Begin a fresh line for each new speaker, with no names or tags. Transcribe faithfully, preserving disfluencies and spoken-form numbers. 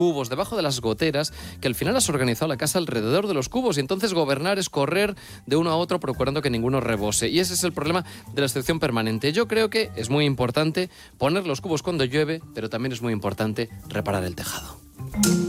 cubos debajo de las goteras, que al final has organizado la casa alrededor de los cubos, y entonces gobernar es correr de uno a otro procurando que ninguno rebose, y ese es el problema de la excepción permanente. Yo creo que es muy importante poner los cubos cuando llueve, pero también es muy importante reparar el tejado.